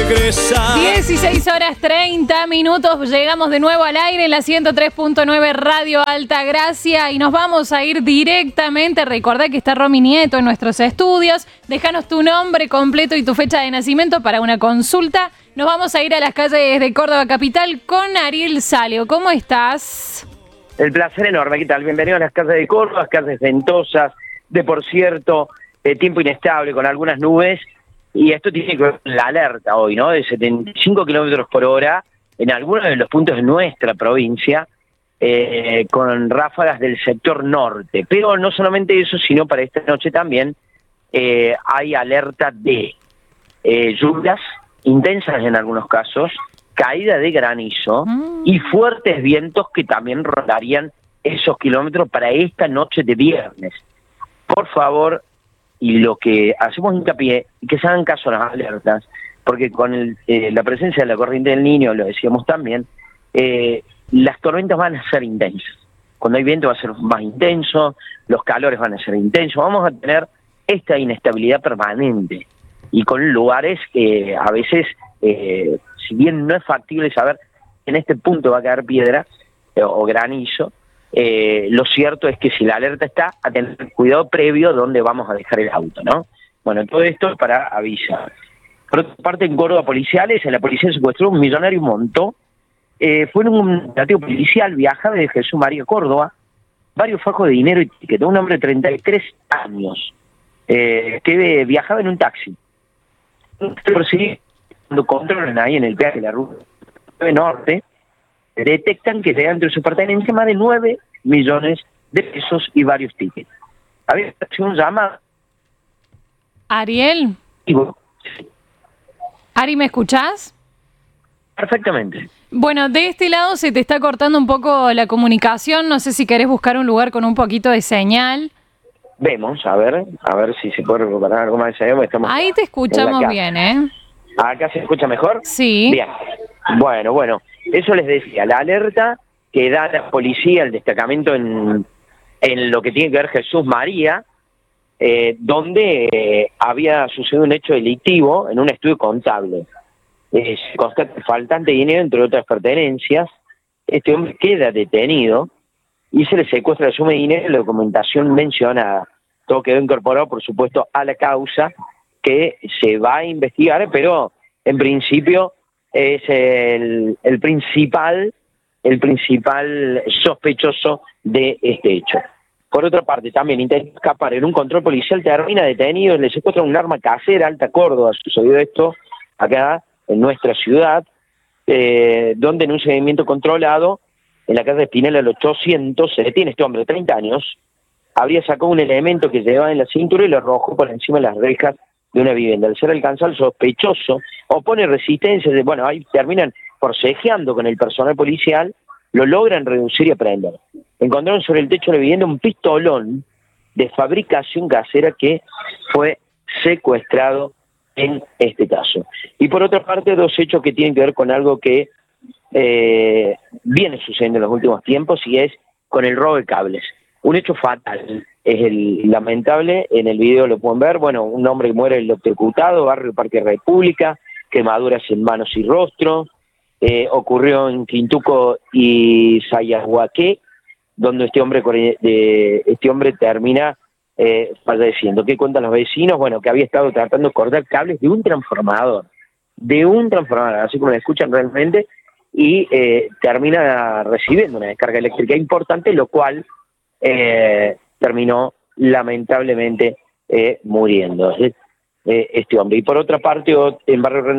regresa. 16:30, llegamos de nuevo al aire en la 103.9 Radio Altagracia y nos vamos a ir directamente. Recordá que está Romy Nieto en nuestros estudios. Déjanos tu nombre completo y tu fecha de nacimiento para una consulta. Nos vamos a ir a las calles de Córdoba Capital con Ariel Salio. ¿Cómo estás? El placer enorme, ¿qué tal? Bienvenido a las calles de Córdoba, calles ventosas, de por cierto, tiempo inestable con algunas nubes, y esto tiene que ver con la alerta hoy, ¿no? De 75 kilómetros por hora en algunos de los puntos de nuestra provincia, con ráfagas del sector norte. Pero no solamente eso, sino para esta noche también hay alerta de lluvias intensas en algunos casos, caída de granizo y fuertes vientos que también rondarían esos kilómetros para esta noche de viernes. Por favor, y lo que hacemos hincapié, que se hagan caso a las alertas, porque con la presencia de la corriente del Niño, lo decíamos también, las tormentas van a ser intensas. Cuando hay viento va a ser más intenso, los calores van a ser intensos, vamos a tener esta inestabilidad permanente y con lugares que a veces, si bien no es factible saber en este punto va a caer piedra o granizo, lo cierto es que si la alerta está, a tener cuidado previo donde vamos a dejar el auto, ¿no? Bueno, todo esto es para avisar. Por otra parte, en Córdoba policiales, la policía secuestró un millonario montó, fue en un operativo policial, viajaba de Jesús María Córdoba, varios fajos de dinero y ticket, un hombre de 33 años, que viajaba en un taxi. Pero sí, cuando controlan ahí en el peaje de la ruta norte, detectan que llegan entre su pertenencia más de 9 millones de pesos y varios tickets. Había un llamado. Ariel. Ari, ¿me escuchás? Perfectamente. Bueno, de este lado se te está cortando un poco la comunicación. No sé si querés buscar un lugar con un poquito de señal. Vemos, a ver si se puede recuperar algo más de señal. Ahí te escuchamos bien, ¿eh? ¿Acá se escucha mejor? Sí. Bien. Bueno, eso les decía, la alerta que da la policía, el destacamento en lo que tiene que ver Jesús María, donde había sucedido un hecho delictivo en un estudio contable. Se constata faltante dinero, entre otras pertenencias. Este hombre queda detenido y se le secuestra la suma de dinero y la documentación mencionada. Todo quedó incorporado, por supuesto, a la causa que se va a investigar, pero en principio es el principal sospechoso de este hecho. Por otra parte, también intenta escapar en un control policial, termina detenido, le secuestran un arma casera, Alta Córdoba. Sucedió esto acá en nuestra ciudad, donde en un seguimiento controlado en la calle Espinel al 800 se detiene este hombre de 30 años, habría sacado un elemento que llevaba en la cintura y lo arrojó por encima de las rejas de una vivienda. Al ser alcanzado, el sospechoso opone resistencia, ahí terminan forcejeando con el personal policial, lo logran reducir y aprender. Encontraron sobre el techo de la vivienda un pistolón de fabricación casera que fue secuestrado en este caso. Y por otra parte, dos hechos que tienen que ver con algo que viene sucediendo en los últimos tiempos, y es con el robo de cables. Un hecho fatal, es el lamentable, en el video lo pueden ver, un hombre muere electrocutado, barrio Parque República, quemaduras en manos y rostro, ocurrió en Quintuco y Sayahuaqué, donde este hombre termina falleciendo. ¿Qué cuentan los vecinos? Que había estado tratando de cortar cables de un transformador, así como lo escuchan realmente, y termina recibiendo una descarga eléctrica importante, lo cual terminó lamentablemente muriendo este hombre. Y por otra parte, en Barrio